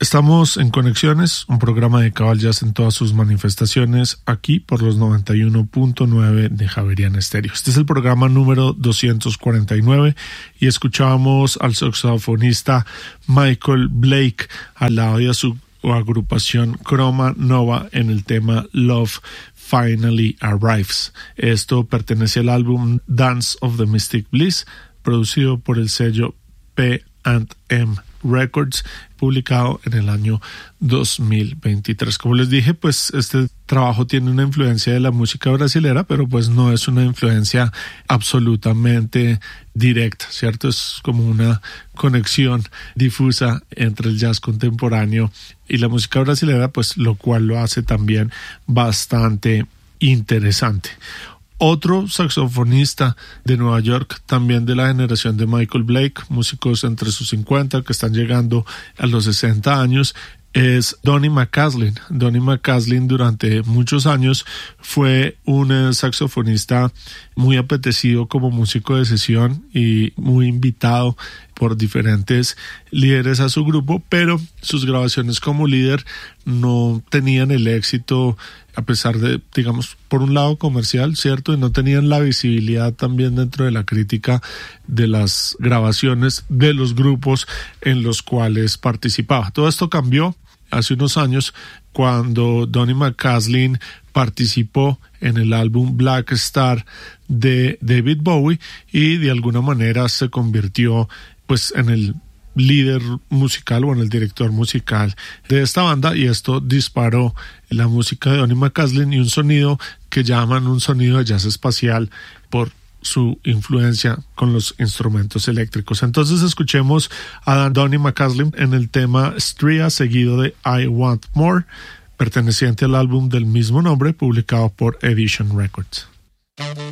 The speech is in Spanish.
Estamos en Conexiones, un programa dedicado al jazz en todas sus manifestaciones, aquí por los 91.9 de Javeriana Estéreo. Este es el programa número 249 y escuchábamos al saxofonista Michael Blake al lado de su agrupación Chroma Nova en el tema Love Finally Arrives. Esto pertenece al álbum Dance of the Mystic Bliss, producido por el sello P&M Records, publicado en el año 2023. Como les dije, pues este trabajo tiene una influencia de la música brasilera, pero pues no es una influencia absolutamente directa, ¿cierto? Es como una conexión difusa entre el jazz contemporáneo y la música brasilera, pues lo cual lo hace también bastante interesante. Otro saxofonista de Nueva York, también de la generación de Michael Blake, músicos entre sus 50 que están llegando a los 60 años, es Donny McCaslin. Donny McCaslin durante muchos años fue un saxofonista muy apetecido como músico de sesión y muy invitado por diferentes líderes a su grupo, pero sus grabaciones como líder no tenían el éxito a pesar de, digamos, por un lado comercial, ¿cierto? Y no tenían la visibilidad también dentro de la crítica de las grabaciones de los grupos en los cuales participaba. Todo esto cambió hace unos años cuando Donny McCaslin participó en el álbum Black Star de David Bowie y de alguna manera se convirtió pues en el líder musical o en el director musical de esta banda, y esto disparó la música de Donny McCaslin y un sonido que llaman un sonido de jazz espacial por su influencia con los instrumentos eléctricos. Entonces escuchemos a Donny McCaslin en el tema Stria, seguido de I Want More, perteneciente al álbum del mismo nombre publicado por Edition Records.